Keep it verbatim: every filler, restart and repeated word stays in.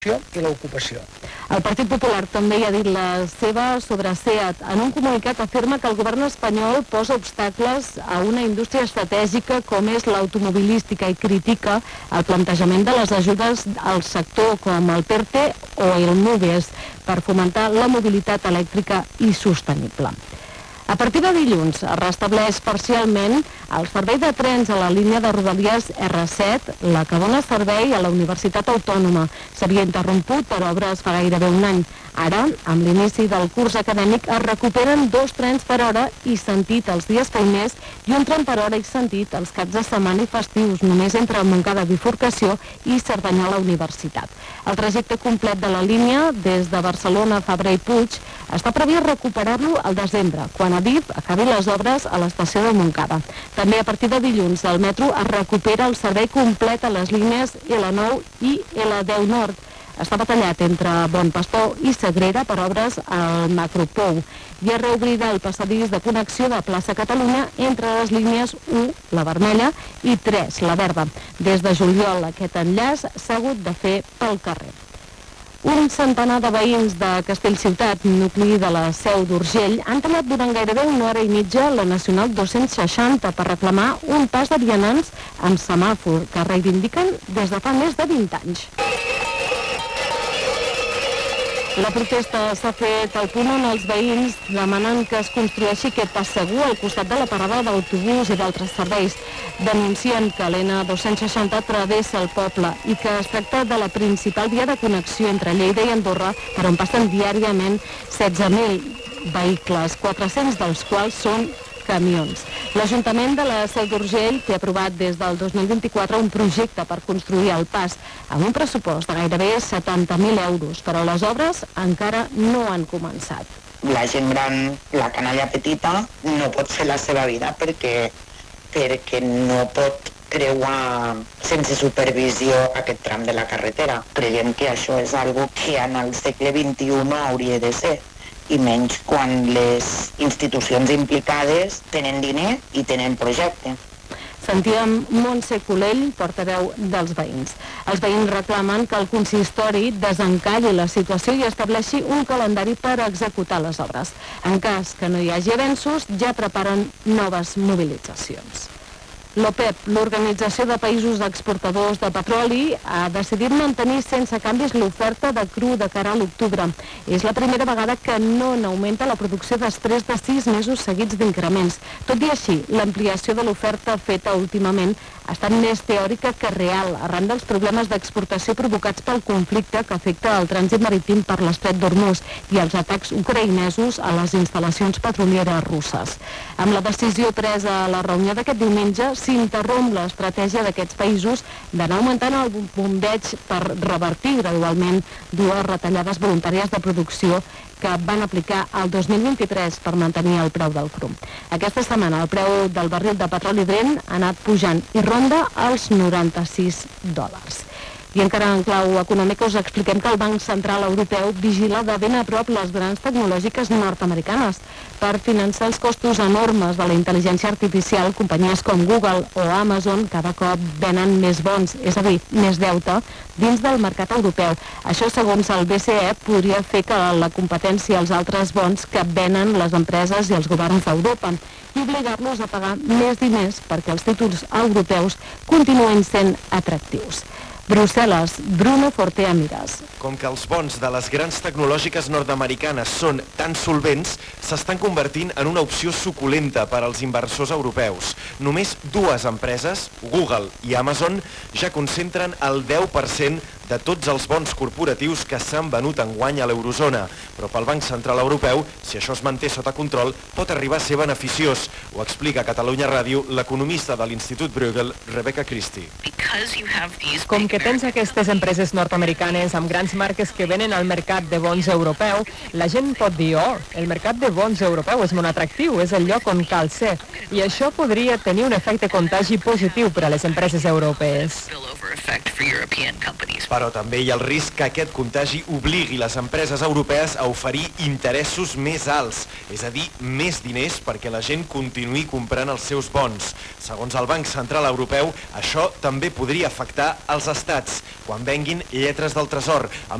i l'ocupació. El Partit Popular també hi ha dit la seva sobre SEAT. En un comunicat afirma que el govern espanyol posa obstacles a una indústria estratègica com és l'automobilística i critica el plantejament de les ajudes al sector com el PERTE o el MOVES per fomentar la mobilitat elèctrica i sostenible. A partir de dilluns es restableix parcialment el servei de trens a la línia de Rodalies erre set, la que dona servei a la Universitat Autònoma. S'havia interromput per obres fa gairebé un any. Ara, amb l'inici del curs acadèmic, es recuperen dos trens per hora i sentit els dies feiners i un tren per hora i sentit els caps de setmana i festius, només entre Montcada Bifurcació i Cerdanyola Universitat. El trajecte complet de la línia, des de Barcelona, Fabra i Puig, està previst recuperar-lo al desembre, quan Adif acabi les obres a l'estació de Montcada. També a partir de dilluns el metro es recupera el servei complet a les línies ele nou i ele deu Nord. Estava tallat entre Bon Pastor i Sagrera per obres al Macropou i es reobrirà el passadís de connexió de Plaça Catalunya entre les línies u, la vermella, i tres, la verda. Des de juliol aquest enllaç s'ha hagut de fer pel carrer. Un centenar de veïns de Castellciutat, nucli de la Seu d'Urgell, han tallat durant gairebé una hora i mitja la Nacional dos-cents seixanta per reclamar un pas de vianants amb semàfor que reivindiquen des de fa més de vint anys. La protesta s'ha fet al punt on els veïns demanen que es construeixi aquest pas segur al costat de la parada d'autobús i d'altres serveis. Denuncien que l'N dos-cents seixanta travessa el poble i que es tracta de la principal via de connexió entre Lleida i Andorra, per on passen diàriament setze mil vehicles, quatre-cents dels quals són camions. L'Ajuntament de la Seu d'Urgell té aprovat des del dos mil vint-i-quatre un projecte per construir el pas amb un pressupost de gairebé setanta mil euros, però les obres encara no han començat. La gent gran, la canalla petita, no pot fer la seva vida perquè, perquè no pot creuar sense supervisió aquest tram de la carretera. Creiem que això és algo que en el segle vint-i-u no hauria de ser, i menys quan les institucions implicades tenen diner i tenen projecte. Sentíem Montse Colell, portaveu dels veïns. Els veïns reclamen que el consistori desencalli la situació i estableixi un calendari per executar les obres. En cas que no hi hagi avenços, ja preparen noves mobilitzacions. L'OPEP, l'Organització de Països Exportadors de Petroli, ha decidit mantenir sense canvis l'oferta de cru de cara a l'octubre. És la primera vegada que no n'augmenta la producció després de sis mesos seguits d'increments. Tot i així, l'ampliació de l'oferta feta últimament ha estat més teòrica que real, arran dels problemes d'exportació provocats pel conflicte que afecta el trànsit marítim per l'estret d'Hormuz i els atacs ucraïnesos a les instal·lacions petrolieres russes. Amb la decisió presa a la reunió d'aquest diumenge, s'interromp l'estratègia d'aquests països d'anar augmentant el bombeig per revertir gradualment dues retallades voluntàries de producció que van aplicar el dos mil vint-i-tres per mantenir el preu del cru. Aquesta setmana el preu del barril de petroli Brent ha anat pujant i ronda els noranta-sis dòlars. I encara en clau econòmica us expliquem que el Banc Central Europeu vigila de ben a prop les grans tecnològiques nord-americanes. Per finançar els costos enormes de la intel·ligència artificial, companyies com Google o Amazon cada cop venen més bons, és a dir, més deute, dins del mercat europeu. Això, segons el B C E, podria fer que la competència als altres bons que venen les empreses i els governs d'Europa i obligar-los a pagar més diners perquè els títols europeus continuen sent atractius. Brussel·les, Bruno Fortea Miras. Com que els bons de les grans tecnològiques nord-americanes són tan solvents, s'estan convertint en una opció suculenta per als inversors europeus. Només dues empreses, Google i Amazon, ja concentren el deu per cent de tots els bons corporatius que s'han venut enguany a l'eurozona. Però pel Banc Central Europeu, si això es manté sota control, pot arribar a ser beneficiós. Ho explica a Catalunya Ràdio l'economista de l'Institut Bruegel, Rebecca Christie. Com que tens aquestes empreses nord-americanes amb grans marques que venen al mercat de bons europeu, la gent pot dir, oh, el mercat de bons europeu és molt atractiu, és el lloc on cal ser. I això podria tenir un efecte contagi positiu per a les empreses europees. Per Però també hi ha el risc que aquest contagi obligui les empreses europees a oferir interessos més alts, és a dir, més diners perquè la gent continuï comprant els seus bons. Segons el Banc Central Europeu, això també podria afectar els estats quan venguin lletres del Tresor, amb